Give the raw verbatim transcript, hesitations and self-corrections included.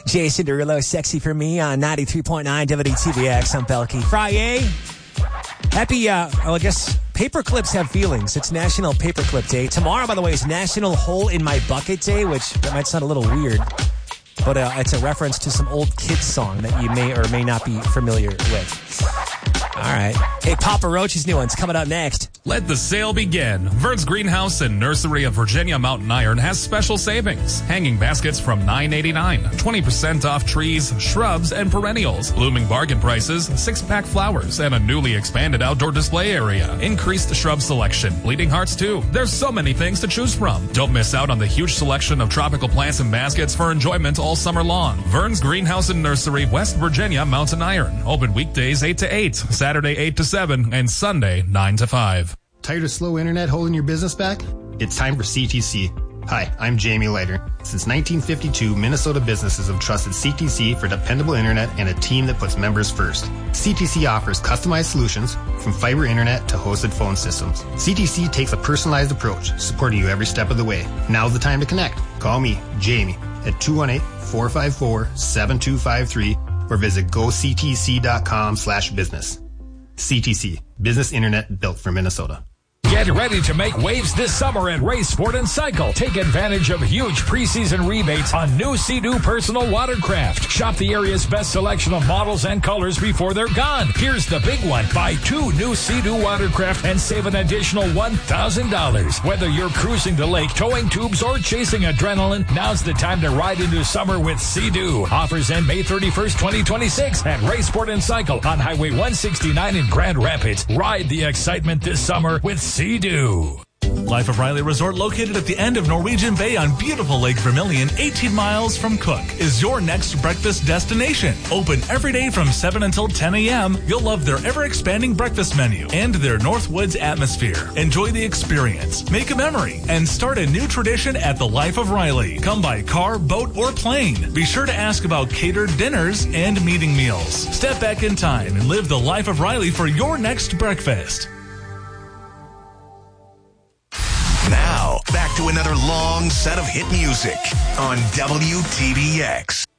Jason Derulo, Sexy for Me on ninety-three point nine W T B X. I'm Belky. Friday. Happy, uh, well, I guess paper clips have feelings. It's National Paperclip Day. Tomorrow, by the way, is National Hole in My Bucket Day, which that might sound a little weird, but uh, it's a reference to some old kids song that you may or may not be familiar with. All right. Hey, Papa Roach's new one's coming up next. Let the sale begin. Vern's Greenhouse and Nursery of Virginia Mountain Iron has special savings. Hanging baskets from nine ninety-nine. twenty percent off trees, shrubs, and perennials. Blooming bargain prices, six-pack flowers, and a newly expanded outdoor display area. Increased shrub selection. Bleeding hearts, too. There's so many things to choose from. Don't miss out on the huge selection of tropical plants and baskets for enjoyment all summer long. Vern's Greenhouse and Nursery, West Virginia Mountain Iron. Open weekdays eight to eight, Saturday eight to seven, and Sunday nine to five. Tired of slow internet holding your business back? It's time for C T C. Hi, I'm Jamie Leiter. Since nineteen fifty-two, Minnesota businesses have trusted C T C for dependable internet and a team that puts members first. C T C offers customized solutions from fiber internet to hosted phone systems. C T C takes a personalized approach, supporting you every step of the way. Now's the time to connect. Call me, Jamie, at two one eight, four five four, seven two five three or visit go c t c dot com slash business. C T C, business internet built for Minnesota. Get ready to make waves this summer at Race Sport and Cycle. Take advantage of huge preseason rebates on new Sea-Doo personal watercraft. Shop the area's best selection of models and colors before they're gone. Here's the big one. Buy two new Sea-Doo watercraft and save an additional one thousand dollars. Whether you're cruising the lake, towing tubes, or chasing adrenaline, now's the time to ride into summer with Sea-Doo. Offers end May thirty-first, twenty twenty-six at Race Sport and Cycle on Highway one sixty-nine in Grand Rapids. Ride the excitement this summer with Sea-Doo. Life of Riley Resort, located at the end of Norwegian Bay on beautiful Lake Vermilion, eighteen miles from Cook, is your next breakfast destination. Open every day from seven until ten a.m. You'll love their ever-expanding breakfast menu and their Northwoods atmosphere. Enjoy the experience, make a memory, and start a new tradition at the Life of Riley. Come by car, boat, or plane. Be sure to ask about catered dinners and meeting meals. Step back in time and live the Life of Riley for your next breakfast. Now, back to another long set of hit music on W T B X.